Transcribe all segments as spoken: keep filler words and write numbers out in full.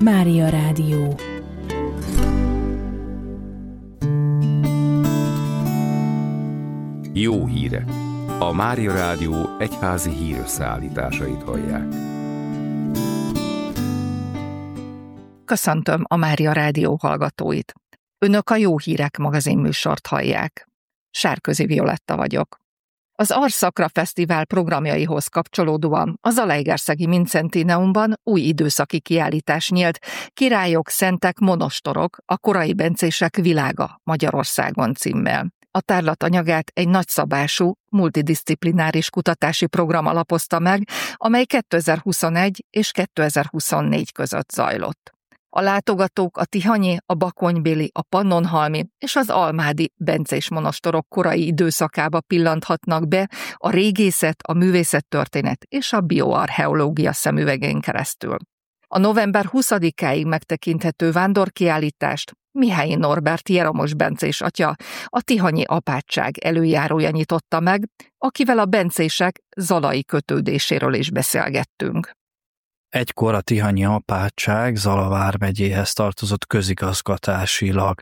Mária Rádió. Jó hírek! A Mária Rádió egyházi hírösszeállításait hallják. Köszöntöm a Mária Rádió hallgatóit. Önök a Jó Hírek magazin műsort hallják. Sárközi Violetta vagyok. Az Arszakra Fesztivál programjaihoz kapcsolódóan a Zalaegerszegi Mincentineumban új időszaki kiállítás nyílt, Királyok, szentek, monostorok, a korai bencések világa Magyarországon címmel. A tárlat anyagát egy nagyszabású, multidisziplináris kutatási program alapozta meg, amely kétezer-huszonegy és kétezer-huszonnégy között zajlott. A látogatók a tihanyi, a bakonybéli, a pannonhalmi és az almádi bencés monostorok korai időszakába pillanthatnak be a régészet, a művészettörténet és a bioarcheológia szemüvegén keresztül. A november huszadikáig megtekinthető vándorkiállítást Mihályi Norbert jeromos bencés atya, a tihanyi apátság előjárója nyitotta meg, akivel a bencések zalai kötődéséről is beszélgettünk. Egykor a tihanyi apátság Zala vármegyéhez tartozott közigazgatásilag.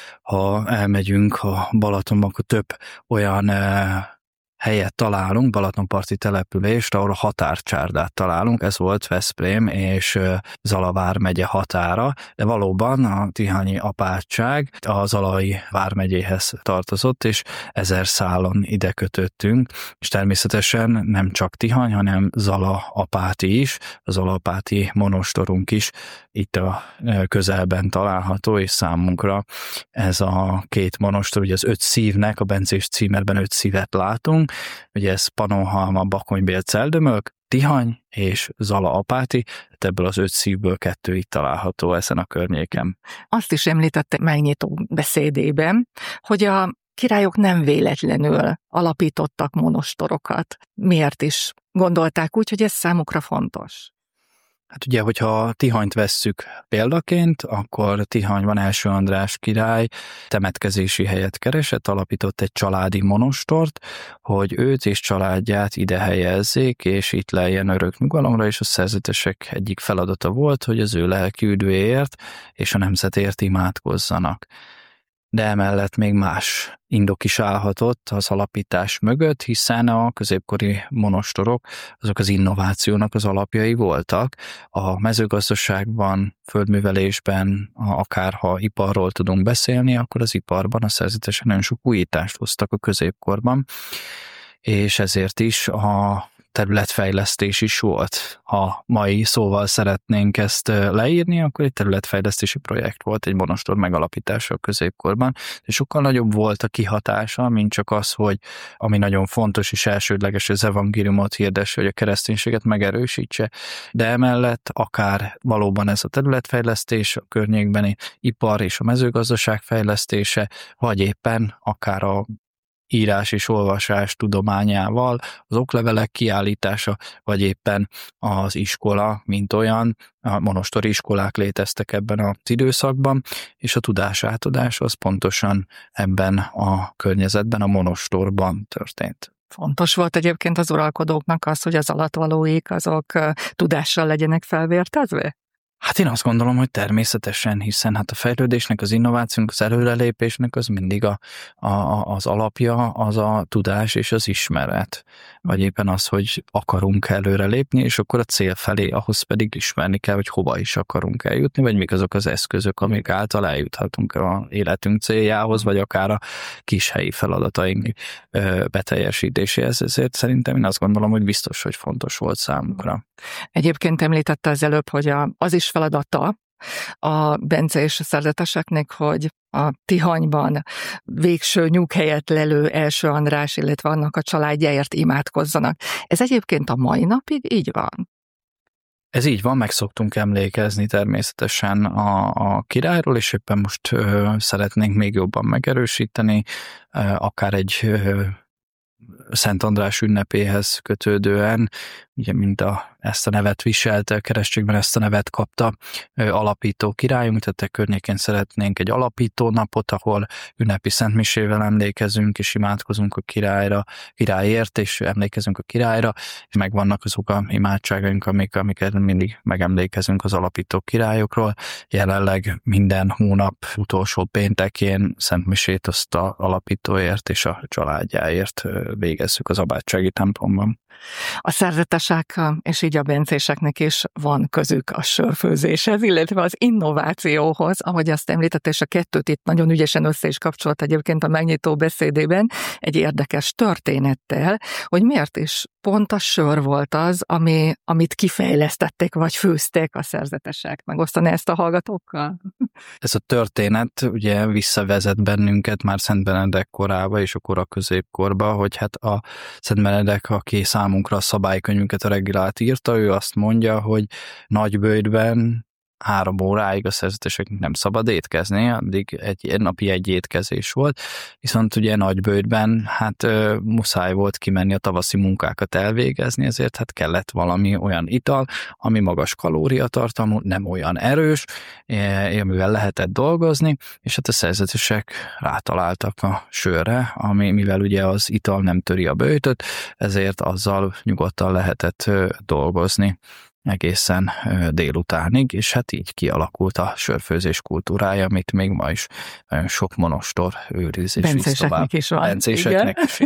Ha elmegyünk a Balatonba, akkor több olyan eh, helyet találunk, balatonparti települést, ahol a határcsárdát találunk, ez volt Veszprém és Zala vármegye határa, de valóban a tihanyi apátság a Zalai vármegyéhez tartozott, és ezer szálon ide kötöttünk, és természetesen nem csak Tihany, hanem Zala apáti is, az Zala apáti monostorunk is itt a közelben található, és számunkra ez a két monostor, ugye az öt szívnek, a bencés címerben öt szívet látunk, ugye ez Pannonhalma, Bakonybél, Celdömölk, Tihany és Zala apáti, ebből az öt szívből kettő itt található ezen a környéken. Azt is említette megnyitó beszédében, hogy a királyok nem véletlenül alapítottak monostorokat. Miért is gondolták úgy, hogy ez számukra fontos? Hát ugye, hogyha Tihanyt vesszük példaként, akkor Tihanyban első András király temetkezési helyet keresett, alapított egy családi monostort, hogy őt és családját ide helyezzék, és itt leljen örök nyugalomra, és a szerzetesek egyik feladata volt, hogy az ő lelki üdvéért és a nemzetért imádkozzanak. De emellett még más indok is állhatott az alapítás mögött, hiszen a középkori monostorok azok az innovációnak az alapjai voltak. A mezőgazdaságban, földművelésben, akár ha iparról tudunk beszélni, akkor az iparban a szerzetesek nagyon sok újítást hoztak a középkorban, és ezért is a területfejlesztés is volt. Ha mai szóval szeretnénk ezt leírni, akkor egy területfejlesztési projekt volt, egy monostor megalapítása a középkorban, és sokkal nagyobb volt a kihatása, mint csak az, hogy ami nagyon fontos és elsődleges, az evangéliumot hirdesse, hogy a kereszténységet megerősítse, de emellett akár valóban ez a területfejlesztés, a környékbeni ipar és a mezőgazdaság fejlesztése, vagy éppen akár a írás és olvasás tudományával, az oklevelek kiállítása, vagy éppen az iskola, mint olyan, a monostori iskolák léteztek ebben az időszakban, és a tudásátadás az pontosan ebben a környezetben, a monostorban történt. Fontos volt egyébként az uralkodóknak az, hogy az alattvalóik azok tudással legyenek felvértezve? Hát én azt gondolom, hogy természetesen, hiszen hát a fejlődésnek, az innovációnak, az előrelépésnek az mindig a, a, az alapja, az a tudás és az ismeret. Vagy éppen az, hogy akarunk előrelépni, és akkor a cél felé, ahhoz pedig ismerni kell, hogy hova is akarunk eljutni, vagy mik azok az eszközök, amik által eljuthatunk a életünk céljához, vagy akár a kis helyi feladataink beteljesítéséhez. Ezért szerintem én azt gondolom, hogy biztos, hogy fontos volt számunkra. Egyébként említette az előbb, hogy a, az is feladata a bencés szerzeteseknek, hogy a Tihanyban végső nyughelyet lelő első András, illetve annak a családjáért imádkozzanak. Ez egyébként a mai napig így van? Ez így van, meg szoktunk emlékezni természetesen a, a királyról, és éppen most ö, szeretnénk még jobban megerősíteni, ö, akár egy ö, Szent András ünnepéhez kötődően, ugye mint a ezt a nevet viselte, keresztségben ezt a nevet kapta alapító királyunk, tehát a környékén szeretnénk egy alapító napot, ahol ünnepi szentmisével emlékezünk, és imádkozunk a királyra, királyért, és emlékezünk a királyra, és megvannak azok a imádságaink, amik, amiket mindig megemlékezünk az alapító királyokról. Jelenleg minden hónap utolsó péntekén szentmisét azt a alapítóért és a családjáért végezzük az apátsági templomban. A szerzetesek és így a bencéseknek is van közük a sörfőzéshez, illetve az innovációhoz, ahogy azt említett, és a kettőt itt nagyon ügyesen össze is kapcsolt egyébként a megnyitó beszédében egy érdekes történettel, hogy miért is pont a sör volt az, ami, amit kifejlesztették, vagy főzték a szerzetesek. Megosztani ezt a hallgatókkal? Ez a történet ugye visszavezet bennünket már Szent Benedek korába és a kora középkorba, hogy hát a Szent Benedek, aki számunkra a szabálykönyvünket, a regilát írta, ő azt mondja, hogy Nagyböjtben három óráig a szerzeteseknek nem szabad étkezni, addig egy napi egy étkezés volt, viszont ugye Nagyböjtben hát ö, muszáj volt kimenni a tavaszi munkákat elvégezni, ezért hát kellett valami olyan ital, ami magas kalóriatartalmú, nem olyan erős, é, amivel lehetett dolgozni, és hát a szerzetesek rátaláltak a sörre, ami mivel ugye az ital nem töri a böjtöt, ezért azzal nyugodtan lehetett ö, dolgozni egészen délutánig, és hát így kialakult a sörfőzés kultúrája, amit még ma is nagyon sok monostor őriz, és visz tovább. Is van. Bencéseknek is.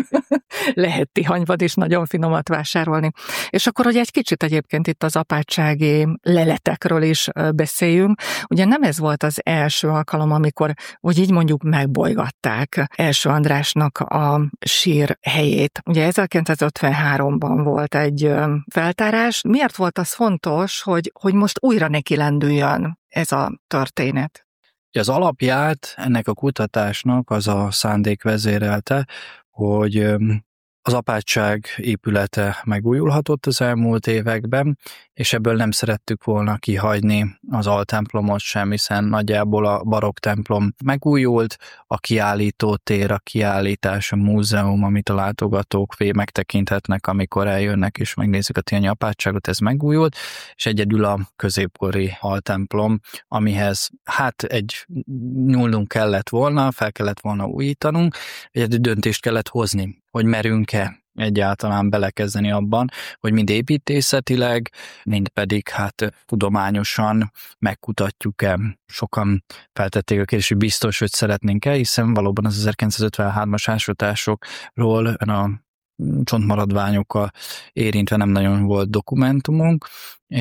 Lehet tihanyvad is nagyon finomat vásárolni. És akkor, hogy egy kicsit egyébként itt az apátsági leletekről is beszéljünk. Ugye nem ez volt az első alkalom, amikor, hogy így mondjuk megbolygatták Első Andrásnak a sír helyét. Ugye ezerkilencszázötvenháromban volt egy feltárás. Miért volt az fontos, hogy, hogy most újra neki lendüljön ez a történet? Az alapját ennek a kutatásnak az a szándék vezérelte, hogy az apátság épülete megújulhatott az elmúlt években, és ebből nem szerettük volna kihagyni az altemplomot sem, hiszen nagyjából a barokk templom megújult, a kiállítótér, a kiállítás, a múzeum, amit a látogatók megtekinthetnek, amikor eljönnek és megnézik a tihanyi apátságot, ez megújult, és egyedül a középkori altemplom, amihez hát egy nyúlnunk kellett volna, fel kellett volna újítanunk, egy döntést kellett hozni, hogy merünk-e egyáltalán belekezdeni abban, hogy mind építészetileg, mind pedig hát tudományosan megkutatjuk-e. Sokan feltették a kérdést, hogy biztos, hogy szeretnénk-e, hiszen valóban az ezerkilencszázötvenhármas ásatásokról a csontmaradványokkal érintve nem nagyon volt dokumentumunk,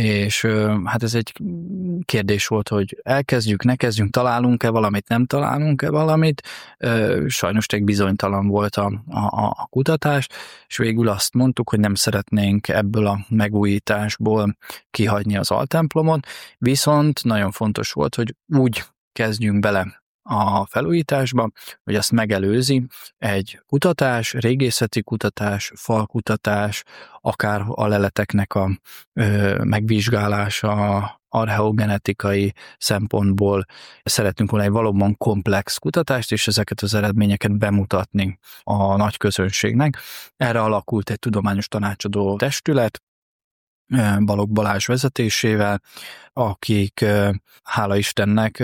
és hát ez egy kérdés volt, hogy elkezdjük, ne kezdjünk, találunk-e valamit, nem találunk-e valamit. Sajnos tényleg bizonytalan volt a, a, a kutatás, és végül azt mondtuk, hogy nem szeretnénk ebből a megújításból kihagyni az altemplomot, viszont nagyon fontos volt, hogy úgy kezdjünk bele a felújításba, hogy azt megelőzi egy kutatás, régészeti kutatás, falkutatás, akár a leleteknek a ö, megvizsgálása, archeogenetikai szempontból szeretnünk volna egy valóban komplex kutatást, és ezeket az eredményeket bemutatni a nagy közönségnek. Erre alakult egy tudományos tanácsadó testület, Balogh Balázs vezetésével, akik hála Istennek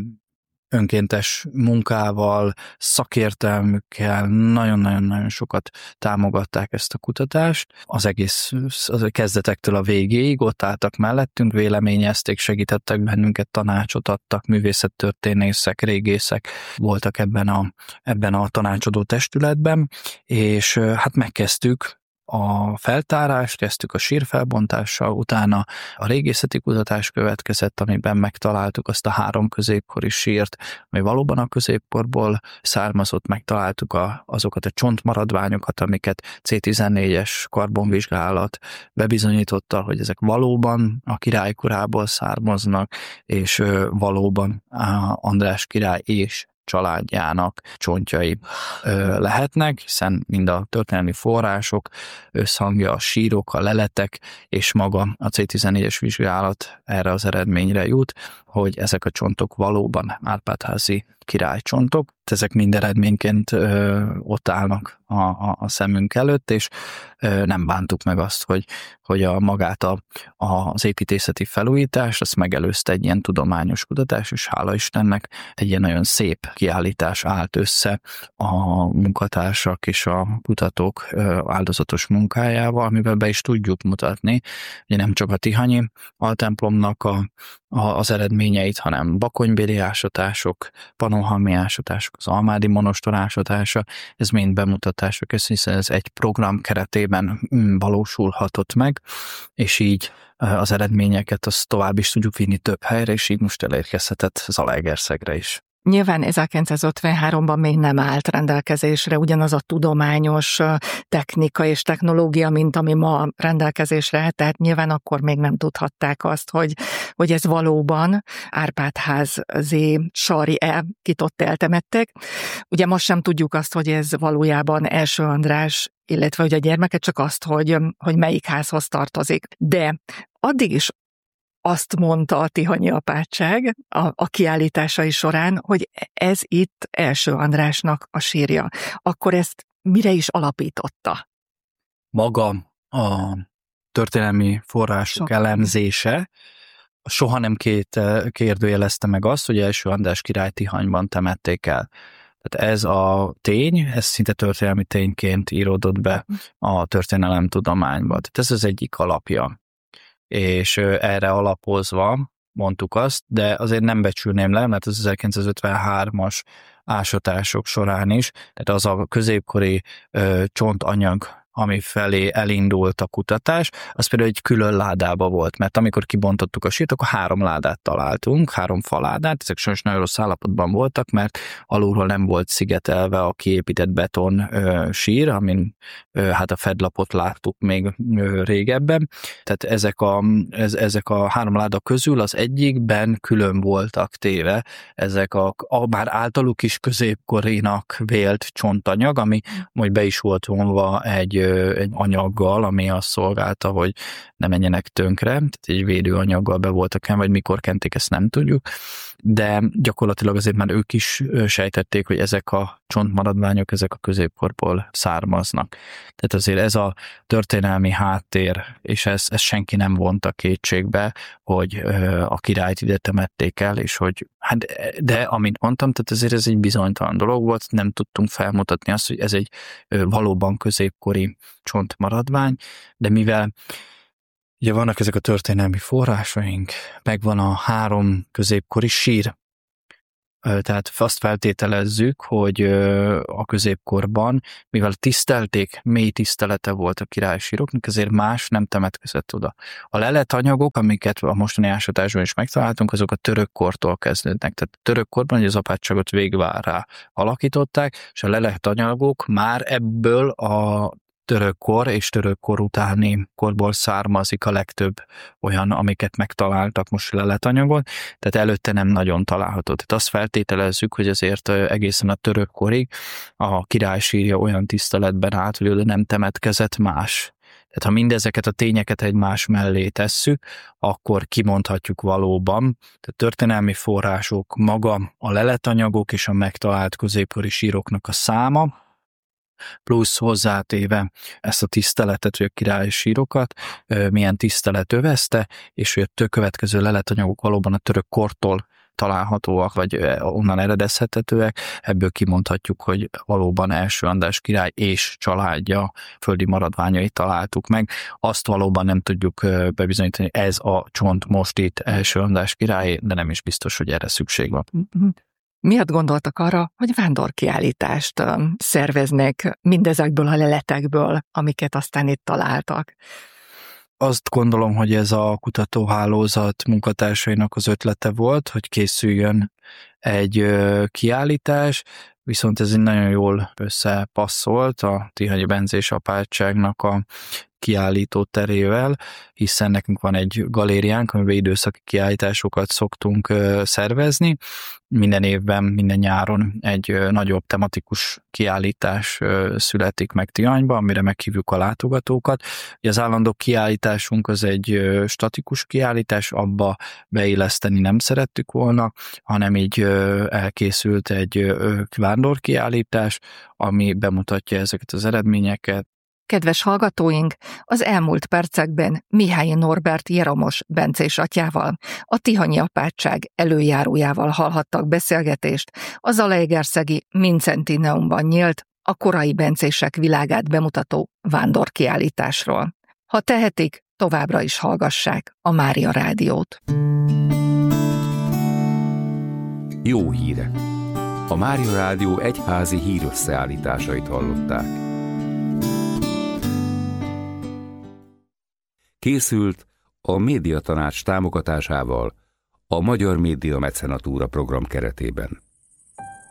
önkéntes munkával, szakértelmükkel nagyon-nagyon-nagyon sokat támogatták ezt a kutatást. Az egész az kezdetektől a végéig ott álltak mellettünk, véleményezték, segítettek bennünket, tanácsot adtak, művészettörténészek, régészek voltak ebben a, ebben a tanácsadó testületben, és hát megkezdtük a feltárást, kezdtük a sírfelbontással, utána a régészeti kutatás következett, amiben megtaláltuk azt a három középkori sírt, ami valóban a középkorból származott, megtaláltuk a, azokat a csontmaradványokat, amiket cé tizennégyes karbonvizsgálat bebizonyította, hogy ezek valóban a királykorából származnak, és valóban András király és családjának csontjai ö, lehetnek, hiszen mind a történelmi források összhangja, a sírok, a leletek és maga a cé tizennégyes vizsgálat erre az eredményre jut, hogy ezek a csontok valóban Árpád-házi királycsontok. Ezek mind eredményként ö, ott állnak a, a, a szemünk előtt, és ö, nem bántuk meg azt, hogy, hogy a magát a, a, az építészeti felújítást, azt megelőzte egy ilyen tudományos kutatás, és hála Istennek egy ilyen nagyon szép kiállítás állt össze a munkatársak és a kutatók ö, áldozatos munkájával, amivel be is tudjuk mutatni, ugye nem csak a tihanyi altemplomnak a, a, az eredményeit, hanem bakonybéli ásatások, pannonhalmi ásatások, az almádi monostor ásatása, ez mind bemutatások, hiszen ez egy program keretében valósulhatott meg, és így az eredményeket azt tovább is tudjuk vinni több helyre, és így most elérkezhetett Zalaegerszegre is. Nyilván ezerkilencszázötvenháromban még nem állt rendelkezésre ugyanaz a tudományos technika és technológia, mint ami ma rendelkezésre áll, tehát nyilván akkor még nem tudhatták azt, hogy, hogy ez valóban Árpád-házi sarj-e, kit ott eltemettek. Ugye most sem tudjuk azt, hogy ez valójában Első András, illetve hogy a gyermeke, csak azt, hogy, hogy melyik házhoz tartozik. De addig is azt mondta a tihanyi apátság a, a kiállításai során, hogy ez itt Első Andrásnak a sírja. Akkor ezt mire is alapította? Maga a történelmi források Sok. elemzése soha nem két, kérdőjelezte meg azt, hogy Első András király Tihanyban temették el. Tehát ez a tény, ez szinte történelmi tényként íródott be a történelemtudományba. Tehát ez az egyik alapja. És erre alapozva mondtuk azt, de azért nem becsülném le, mert az ezerkilencszázötvenhármas ásatások során is, tehát az a középkori ö, csontanyag, ami felé elindult a kutatás, az például egy külön ládába volt, mert amikor kibontottuk a sírt, akkor három ládát találtunk, három faládát, ezek sajnos nagyon rossz állapotban voltak, mert alulról nem volt szigetelve a kiépített beton ö, sír, amin ö, hát a fedlapot láttuk még ö, régebben, tehát ezek a, ez, ezek a három láda közül az egyikben külön voltak téve ezek a, a már általuk is középkorinak vélt csontanyag, ami majd be is volt vonva egy egy anyaggal, ami azt szolgálta, hogy ne menjenek tönkre, tehát egy védőanyaggal be voltak kenve, vagy mikor kenték, ezt nem tudjuk, de gyakorlatilag azért már ők is sejtették, hogy ezek a csontmaradványok, ezek a középkorból származnak. Tehát azért ez a történelmi háttér, és ez, ez senki nem vonta kétségbe, hogy a királyt ide temették el, és hogy, hát, de amint mondtam, tehát azért ez egy bizonytalan dolog volt, nem tudtunk felmutatni azt, hogy ez egy valóban középkori csontmaradvány, de mivel ugye vannak ezek a történelmi forrásaink, megvan a három középkori sír, tehát azt feltételezzük, hogy a középkorban, mivel tisztelték, mély tisztelete volt a királysíroknak, ezért más nem temetkezett oda. A leletanyagok, amiket a mostani ásatásban is megtaláltunk, azok a török kortól kezdődnek. Tehát a török korban az apátságot végvárrá alakították, és a leletanyagok már ebből a török kor és török kor utáni korból származik a legtöbb olyan, amiket megtaláltak most leletanyagon, tehát előtte nem nagyon található. Tehát azt feltételezzük, hogy azért egészen a török korig a király sírja olyan tiszteletben állt, hogy oda nem temetkezett más. Tehát ha mindezeket a tényeket egymás mellé tesszük, akkor kimondhatjuk valóban, tehát történelmi források, maga a leletanyagok és a megtalált középkori síroknak a száma, plusz hozzátéve ezt a tiszteletet, hogy a királyi sírokat milyen tisztelet övezte, és hogy a következő leletanyagok valóban a török kortól találhatóak, vagy onnan eredezhetőek, ebből kimondhatjuk, hogy valóban Első András király és családja földi maradványait találtuk meg. Azt valóban nem tudjuk bebizonyítani, ez a csont most itt Első András király, de nem is biztos, hogy erre szükség van. Miért gondoltak arra, hogy vándorkiállítást szerveznek mindezekből a leletekből, amiket aztán itt találtak? Azt gondolom, hogy ez a kutatóhálózat munkatársainak az ötlete volt, hogy készüljön egy kiállítás, viszont ez nagyon jól összepasszolt a tihanyi benzés apátságnak a kiállító terével, hiszen nekünk van egy galériánk, amiben időszaki kiállításokat szoktunk szervezni. Minden évben, minden nyáron egy nagyobb tematikus kiállítás születik meg Tihanyban, amire meghívjuk a látogatókat. Az állandó kiállításunk az egy statikus kiállítás, abba beilleszteni nem szerettük volna, hanem így elkészült egy vándorkiállítás, ami bemutatja ezeket az eredményeket. Kedves hallgatóink, az elmúlt percekben Mihály Norbert Jeromos bencés atyával, a tihanyi apátság előjárójával hallhattak beszélgetést a zalaegerszegi Mincentineumban nyílt, a korai bencések világát bemutató vándorkiállításról. Ha tehetik, továbbra is hallgassák a Mária Rádiót. Jó hírek! A Mária Rádió egyházi hírösszeállításait hallották. Készült a Médiatanács támogatásával a Magyar Média Mecenatúra program keretében.